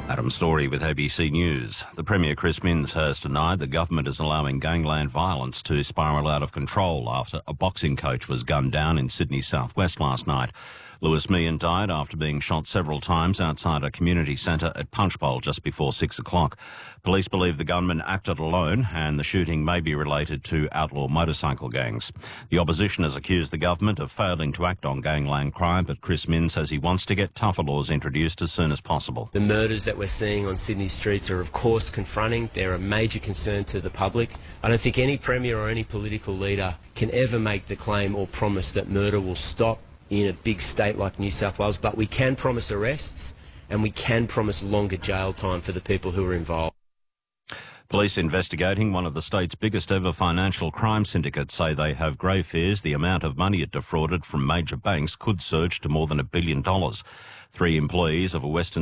Adam Story with ABC News. The Premier Chris Minns has denied the government is allowing gangland violence to spiral out of control after a boxing coach was gunned down in Sydney's southwest last night. Lewis Meehan died after being shot several times outside a community centre at Punchbowl just before 6 o'clock. Police believe the gunman acted alone and the shooting may be related to outlaw motorcycle gangs. The opposition has accused the government of failing to act on gangland crime, but Chris Minns says he wants to get tougher laws introduced as soon as possible. The murders that we're seeing on Sydney streets are of course confronting. They're a major concern to the public. I don't think any Premier or any political leader can ever make the claim or promise that murder will stop in a big state like New South Wales, but we can promise arrests and we can promise longer jail time for the people who are involved. Police investigating one of the state's biggest ever financial crime syndicates say they have grave fears the amount of money it defrauded from major banks could surge to more than $1 billion. 3 employees of a Western